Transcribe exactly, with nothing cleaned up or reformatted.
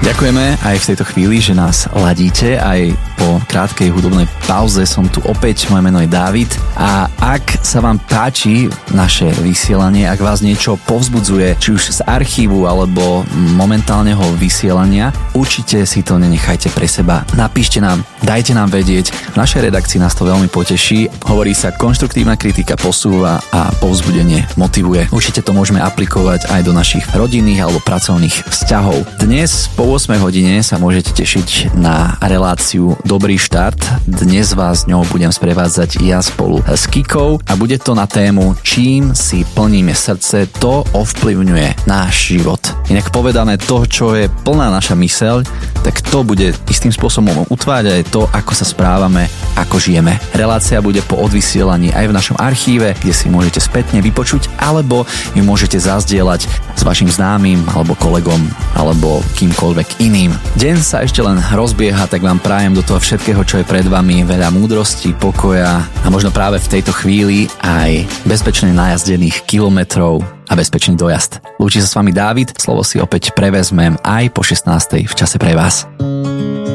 Ďakujeme aj v tejto chvíli, že nás ladíte. Aj po krátkej hudobnej pauze som tu opäť, moje meno je Dávid a ak sa vám páči naše vysielanie, ak vás niečo povzbudzuje, či už z archívu alebo momentálneho vysielania, určite si to nenechajte pre seba. Napíšte nám, dajte nám vedieť. V našej redakcii nás to veľmi poteší. Hovorí sa, konštruktívna kritika posúva a povzbudenie motivuje. Určite to môžeme aplikovať aj do našich rodinných alebo pracovných vzťahov. Dnes po ôsmej hodine sa môžete tešiť na reláciu Dobrý štart. Dnes vás ňou budem sprevádzať ja spolu s Kikou a bude to na tému čím si plníme srdce, to ovplyvňuje náš život. Inak povedané, to, čo je plná naša myseľ, tak to bude istým spôsobom utvárať aj to, ako sa správame, ako žijeme. Relácia bude po odvysielaní aj v našom archíve, kde si môžete spätne vypočuť, alebo ju môžete zazdieľať s vašim známym, alebo kolegom, alebo kýmkoľvek iným. Deň sa ešte len rozbieha, tak vám prajem do toho všetkého, čo je pred vami, veľa múdrosti, pokoja a možno práve v tejto chvíli aj bezpečne najazdených kilometrov a bezpečný dojazd. Lúči sa s vami Dávid, slovo si opäť prevezmem aj po šestnástej v čase pre vás.